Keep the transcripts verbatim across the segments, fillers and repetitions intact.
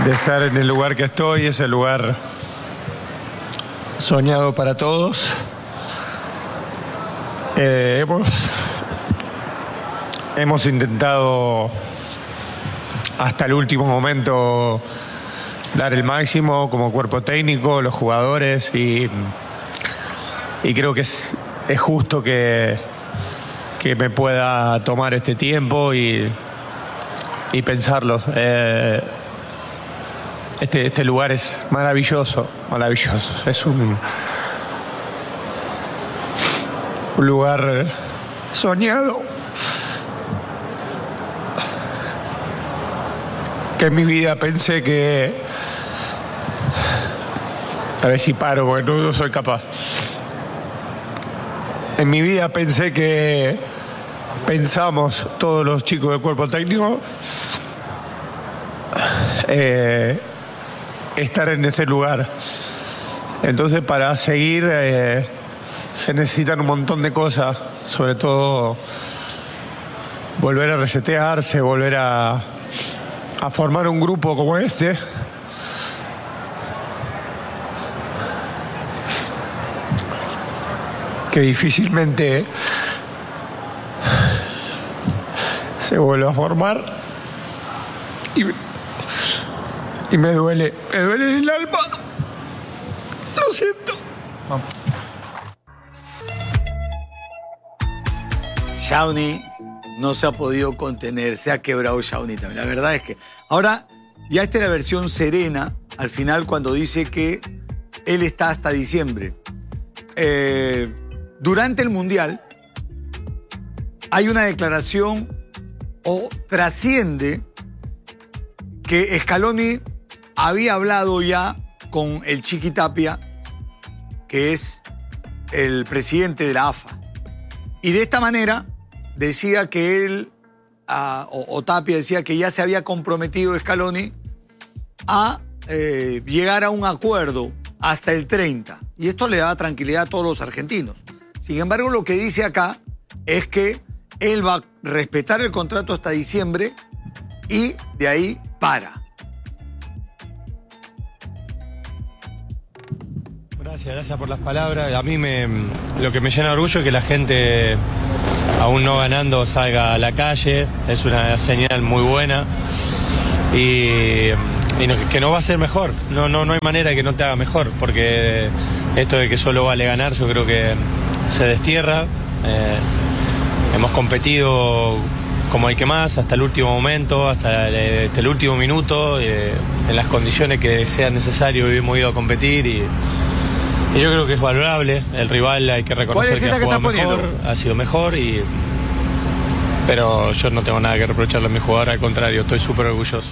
de estar en el lugar que estoy, es el lugar soñado para todos. Eh, hemos, hemos intentado hasta el último momento dar el máximo como cuerpo técnico, los jugadores, y, y creo que es, es justo que, que me pueda tomar este tiempo y, y pensarlo. Eh, este, este lugar es maravilloso, maravilloso. Es un, un lugar soñado que en mi vida pensé que... A ver si paro, porque no, no soy capaz. En mi vida pensé que... Pensamos todos los chicos del cuerpo técnico eh, estar en ese lugar. Entonces, para seguir eh, se necesitan un montón de cosas, sobre todo volver a resetearse, volver a, a formar un grupo como este. Que difícilmente se vuelve a formar. Y, y me duele, me duele en el alma. Lo siento. Vamos. Shawnee no se ha podido contener, se ha quebrado Shawnee también. La verdad es que ahora ya esta es la versión serena, al final cuando dice que él está hasta diciembre. Eh, durante el Mundial hay una declaración o trasciende que Scaloni había hablado ya con el Chiqui Tapia, que es el presidente de la A F A. Y de esta manera decía que él, uh, o, o Tapia decía que ya se había comprometido Scaloni a eh, llegar a un acuerdo hasta el treinta. Y esto le daba tranquilidad a todos los argentinos. Sin embargo, lo que dice acá es que él va a respetar el contrato hasta diciembre y de ahí para. Gracias, gracias por las palabras. A mí me, lo que me llena de orgullo es que la gente, aún no ganando, salga a la calle. Es una señal muy buena. Y, y no, que no va a ser mejor. No, no, no hay manera de que no te haga mejor, porque esto de que solo vale ganar, yo creo que se destierra. Eh, hemos competido como el que más, hasta el último momento, hasta el, hasta el último minuto, eh, en las condiciones que sea necesario hemos ido a competir y, y yo creo que es valorable. El rival hay que reconocer que ha jugado mejor, ha sido mejor, y, pero yo no tengo nada que reprocharle a mi jugador, al contrario, estoy súper orgulloso.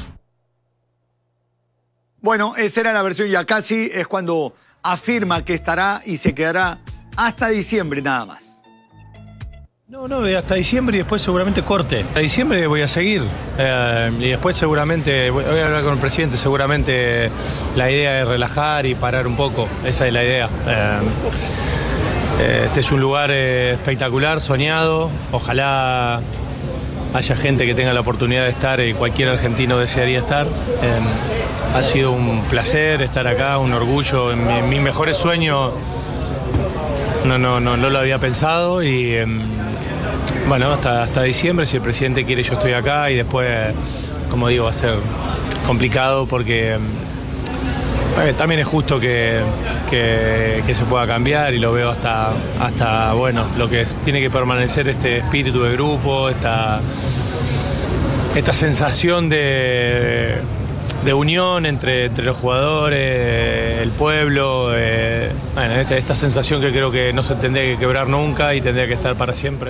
Bueno, esa era la versión ya casi, es cuando afirma que estará y se quedará hasta diciembre nada más. No, no, hasta diciembre y después seguramente corte. Hasta diciembre voy a seguir eh, y después seguramente, voy a hablar con el presidente, seguramente la idea es relajar y parar un poco, esa es la idea. Eh, este es un lugar eh, espectacular, soñado, ojalá haya gente que tenga la oportunidad de estar y cualquier argentino desearía estar. Eh, ha sido un placer estar acá, un orgullo, en, mi, en mis mejores sueños no, no, no, no lo había pensado y... Eh, Bueno, hasta, hasta diciembre, si el presidente quiere, yo estoy acá, y después, como digo, va a ser complicado porque eh, también es justo que, que, que se pueda cambiar, y lo veo hasta, hasta bueno, lo que es, tiene que permanecer este espíritu de grupo, esta, esta sensación de, de unión entre, entre los jugadores, el pueblo, eh, bueno, esta, esta sensación que creo que no se tendría que quebrar nunca y tendría que estar para siempre.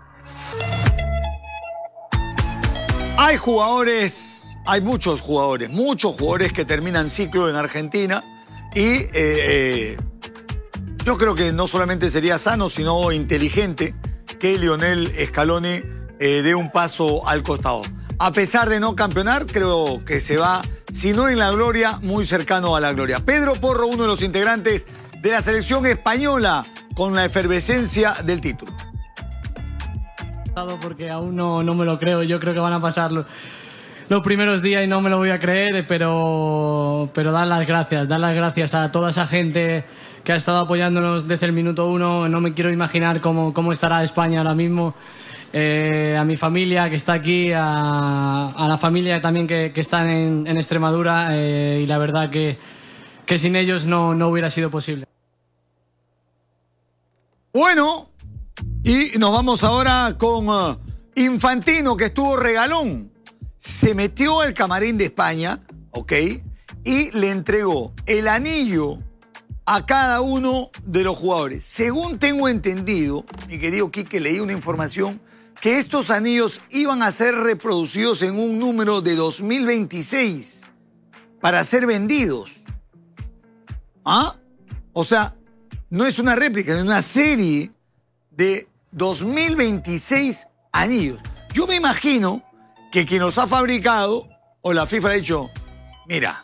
Hay jugadores, hay muchos jugadores, muchos jugadores que terminan ciclo en Argentina y eh, eh, yo creo que no solamente sería sano, sino inteligente que Lionel Scaloni eh, dé un paso al costado. A pesar de no campeonar, creo que se va, si no en la gloria, muy cercano a la gloria. Pedro Porro, uno de los integrantes de la selección española, con la efervescencia del título. Porque aún no, no me lo creo, yo creo que van a pasar los, los primeros días y no me lo voy a creer, pero, pero dar las gracias, dar las gracias a toda esa gente que ha estado apoyándonos desde el minuto uno. No me quiero imaginar cómo, cómo estará España ahora mismo. Eh, a mi familia que está aquí, a, a la familia también que, que están en, en Extremadura, eh, y la verdad que, que sin ellos no, no hubiera sido posible. Bueno, y nos vamos ahora con uh, Infantino, que estuvo regalón. Se metió al camarín de España, ¿ok? Y le entregó el anillo a cada uno de los jugadores. Según tengo entendido, mi querido Quique, leí una información que estos anillos iban a ser reproducidos en un número de dos mil veintiséis para ser vendidos. ¿Ah? O sea, no es una réplica, es una serie de dos mil veintiséis anillos. Yo me imagino que quien los ha fabricado, o la FIFA le ha dicho, mira,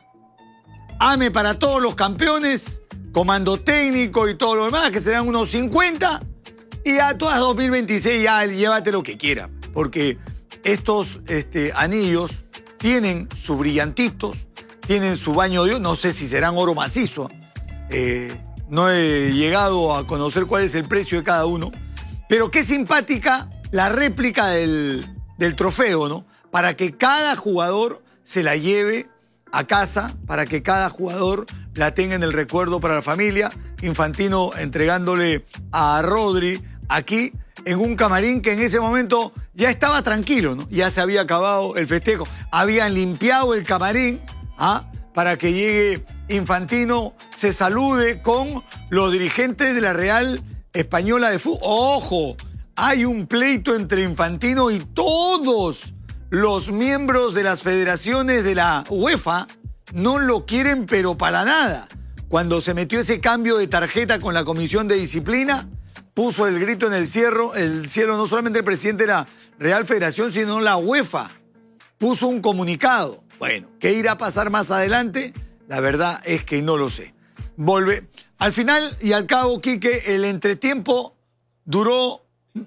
ame para todos los campeones, comando técnico y todo lo demás, que serán unos cincuenta, y a todas dos mil veintiséis ya llévate lo que quieras, porque estos este, anillos tienen sus brillantitos, tienen su baño de oro, no sé si serán oro macizo, eh, no he llegado a conocer cuál es el precio de cada uno, pero qué simpática la réplica del, del trofeo, ¿no? Para que cada jugador se la lleve a casa, para que cada jugador la tenga en el recuerdo para la familia. Infantino entregándole a Rodri aquí en un camarín que en ese momento ya estaba tranquilo, ¿no? Ya se había acabado el festejo. Habían limpiado el camarín, ¿ah? Para que llegue Infantino, se salude con los dirigentes de la Real Española de Fútbol. ¡Ojo! Hay un pleito entre Infantino y todos los miembros de las federaciones de la UEFA. No lo quieren, pero para nada. Cuando se metió ese cambio de tarjeta con la Comisión de Disciplina, puso el grito en el cielo, el cielo no solamente el presidente de la Real Federación, sino la UEFA. Puso un comunicado. Bueno, ¿qué irá a pasar más adelante? La verdad es que no lo sé. Volve. Al final y al cabo, Quique, el entretiempo duró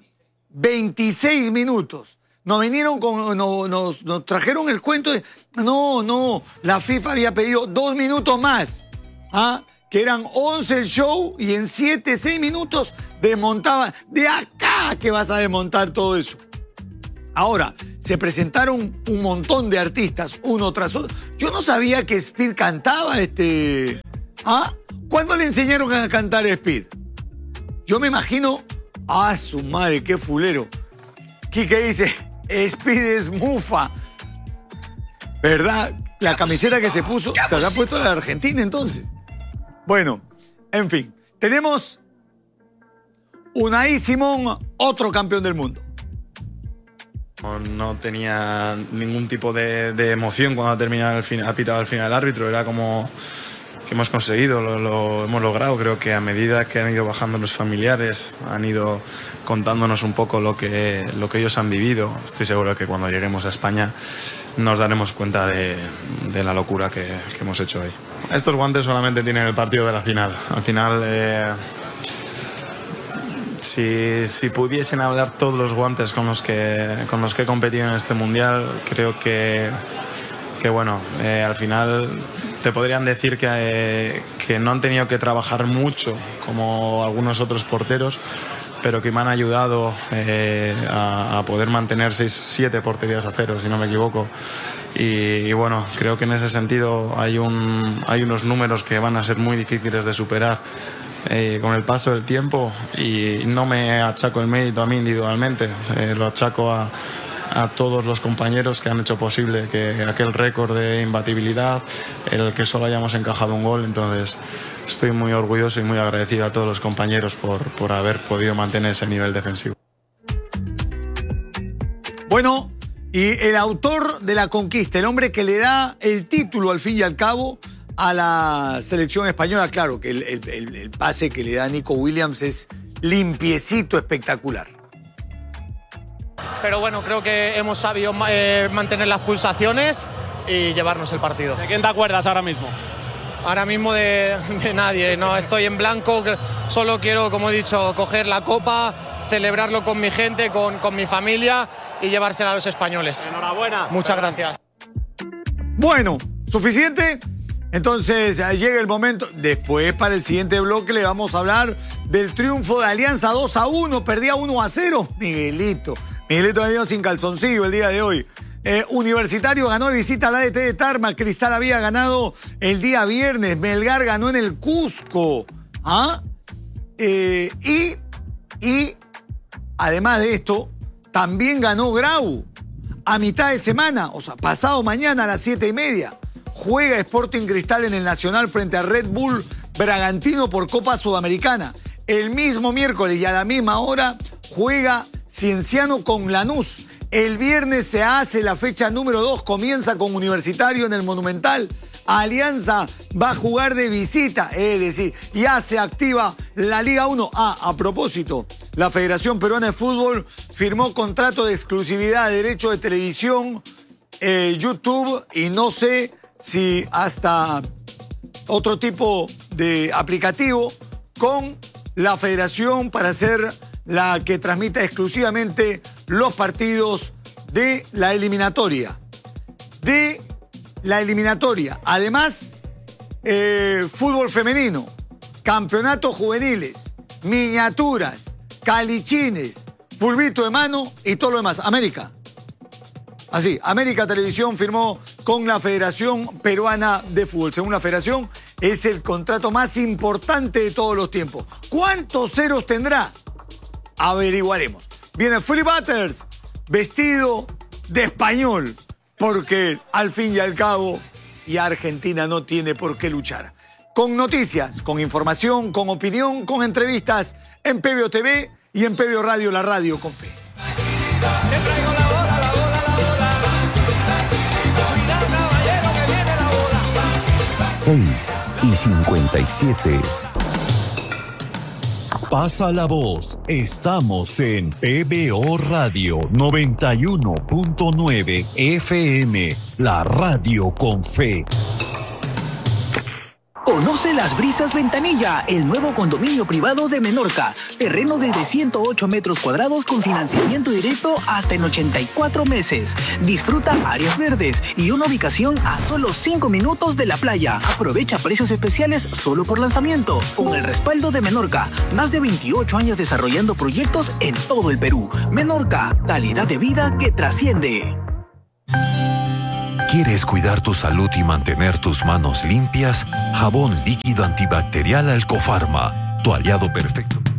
veintiséis minutos. Nos vinieron con, no, nos, nos trajeron el cuento de, no, no, la FIFA había pedido dos minutos más, ¿ah? Que eran once el show y en siete, seis minutos desmontaban. De acá que vas a desmontar todo eso. Ahora, se presentaron un montón de artistas, uno tras otro. Yo no sabía que Speed cantaba, este... ¿Ah? ¿Cuándo le enseñaron a cantar Speed? Yo me imagino... ¡Ah, su madre, qué fulero! Quique dice, Speed es mufa. ¿Verdad? La camiseta que se puso, se habrá puesto la de Argentina entonces. Bueno, en fin. Tenemos Unai Simón, otro campeón del mundo. No tenía ningún tipo de, de emoción cuando ha terminado el fin, ha pitado al final el árbitro. Era como que hemos conseguido, lo, lo hemos logrado. Creo que a medida que han ido bajando los familiares, han ido contándonos un poco lo que, lo que ellos han vivido. Estoy seguro que cuando lleguemos a España nos daremos cuenta de, de la locura que, que hemos hecho hoy. Estos guantes solamente tienen el partido de la final. Al final... Eh, Si, si pudiesen hablar todos los guantes con los que, con los que he competido en este mundial, creo que, que bueno, eh, al final te podrían decir que, eh, que no han tenido que trabajar mucho como algunos otros porteros, pero que me han ayudado eh, a, a poder mantener seis, siete porterías a cero, si no me equivoco. Y, y bueno, creo que en ese sentido hay, un, hay unos números que van a ser muy difíciles de superar Eh, con el paso del tiempo, y no me achaco el mérito a mí individualmente, eh, lo achaco a, a todos los compañeros que han hecho posible que aquel récord de imbatibilidad, el que solo hayamos encajado un gol. Entonces estoy muy orgulloso y muy agradecido a todos los compañeros por, por haber podido mantener ese nivel defensivo. Bueno, y el autor de la conquista, el hombre que le da el título al fin y al cabo a la selección española, claro que el, el, el pase que le da Nico Williams es limpiecito, espectacular. Pero bueno, creo que hemos sabido eh, mantener las pulsaciones y llevarnos el partido. ¿De quién te acuerdas ahora mismo? Ahora mismo de, de nadie, no estoy en blanco, solo quiero, como he dicho, coger la copa, celebrarlo con mi gente, con, con mi familia y llevársela a los españoles. Enhorabuena. Muchas gracias. Bueno, ¿suficiente? Entonces llega el momento. Después, para el siguiente bloque, le vamos a hablar del triunfo de Alianza dos a uno. Perdía uno a cero. Miguelito. Miguelito ha venido sin calzoncillo el día de hoy. Eh, Universitario ganó de visita a la A D T de Tarma. Cristal había ganado el día viernes. Melgar ganó en el Cusco. ¿Ah? Eh, y, y, además de esto, también ganó Grau. A mitad de semana, o sea, pasado mañana a las siete y media, juega Sporting Cristal en el Nacional frente a Red Bull Bragantino por Copa Sudamericana. El mismo miércoles y a la misma hora juega Cienciano con Lanús. El viernes se hace la fecha número dos, comienza con Universitario en el Monumental. Alianza va a jugar de visita, es decir, ya se activa la Liga uno. Ah, a propósito, la Federación Peruana de Fútbol firmó contrato de exclusividad de derecho de televisión, eh, YouTube y no sé si hasta otro tipo de aplicativo con la Federación para ser la que transmita exclusivamente los partidos de la eliminatoria. De la eliminatoria. Además, eh, fútbol femenino, campeonatos juveniles, miniaturas, calichines, fulbito de mano y todo lo demás. América. Así, América Televisión firmó con la Federación Peruana de Fútbol. Según la Federación, es el contrato más importante de todos los tiempos. ¿Cuántos ceros tendrá? Averiguaremos. Viene Free Butters, vestido de español, porque al fin y al cabo, y Argentina no tiene por qué luchar. Con noticias, con información, con opinión, con entrevistas en P B O T V y en P B O Radio, la radio con fe. seis y cincuenta y siete. Pasa la voz. Estamos en P B O Radio noventa y uno punto nueve F M, la radio con fe. Conoce Las Brisas Ventanilla, el nuevo condominio privado de Menorca. Terreno desde ciento ocho metros cuadrados con financiamiento directo hasta en ochenta y cuatro meses. Disfruta áreas verdes y una ubicación a solo cinco minutos de la playa. Aprovecha precios especiales solo por lanzamiento. Con el respaldo de Menorca, más de veintiocho años desarrollando proyectos en todo el Perú. Menorca, calidad de vida que trasciende. ¿Quieres cuidar tu salud y mantener tus manos limpias? Jabón líquido antibacterial Alcofarma, tu aliado perfecto.